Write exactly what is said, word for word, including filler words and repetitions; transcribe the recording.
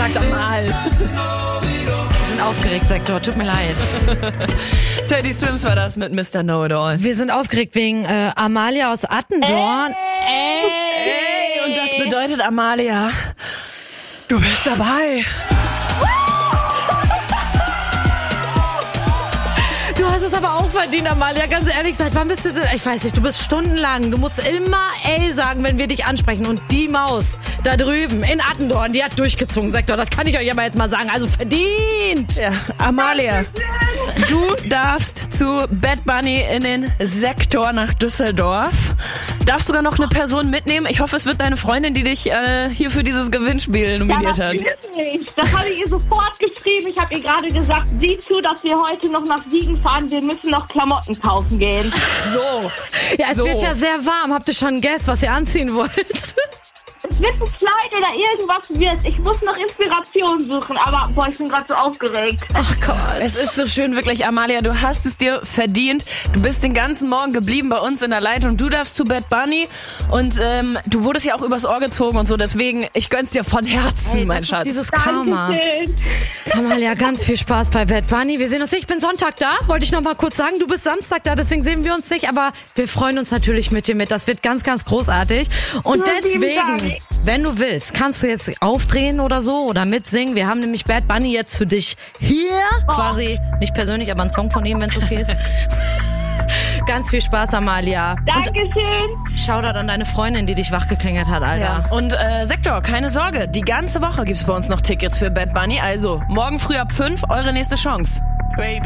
Sag doch mal. Wir sind aufgeregt, Sektor. Tut mir leid. Teddy Swims war das mit Mister Know-It-All. Wir sind aufgeregt wegen äh, Amalia aus Attendorn. Ey. Ey, und das bedeutet, Amalia, du bist dabei. Du hast es aber auch verdient, Amalia, ganz ehrlich, seit wann bist du, ich weiß nicht, du bist stundenlang, du musst immer ey sagen, wenn wir dich ansprechen und die Maus da drüben in Attendorn, die hat durchgezogen, Sektor, das kann ich euch aber jetzt mal sagen, also verdient! Ja, Amalia, du darfst zu Bad Bunny in den Sektor nach Düsseldorf. Darfst sogar noch eine Person mitnehmen? Ich hoffe, es wird deine Freundin, die dich äh, hier für dieses Gewinnspiel nominiert ja, hat. Nicht. Das habe ich ihr sofort geschrieben. Ich habe ihr gerade gesagt, sieh zu, dass wir heute noch nach Siegen fahren. Wir müssen noch Klamotten kaufen gehen. So. Ja, es so. wird ja sehr warm. Habt ihr schon Guess, was ihr anziehen wollt? Es wird ein Kleid oder irgendwas wird. Ich muss noch Inspiration suchen, aber boah, ich bin gerade so aufgeregt. Ach Gott, es ist so schön, wirklich, Amalia. Du hast es dir verdient. Du bist den ganzen Morgen geblieben bei uns in der Leitung. Du darfst zu Bad Bunny und ähm, du wurdest ja auch übers Ohr gezogen und so. Deswegen, ich gönn's dir von Herzen, Hey, mein das Schatz. ist dieses Karma. Dankeschön. Amalia, ganz viel Spaß bei Bad Bunny. Wir sehen uns nicht. Ich bin Sonntag da, wollte ich noch mal kurz sagen. Du bist Samstag da, deswegen sehen wir uns nicht. Aber wir freuen uns natürlich mit dir mit. Das wird ganz, ganz großartig. Und deswegen, wenn du willst, kannst du jetzt aufdrehen oder so oder mitsingen. Wir haben nämlich Bad Bunny jetzt für dich hier. Oh. Quasi, nicht persönlich, aber ein Song von ihm, wenn es okay ist. Ganz viel Spaß, Amalia. Dankeschön. Und Shoutout an deine Freundin, die dich wachgeklingelt hat, Alter. Ja. Und äh, Sektor, keine Sorge, die ganze Woche gibt's bei uns noch Tickets für Bad Bunny. Also, morgen früh ab fünf, eure nächste Chance. Baby.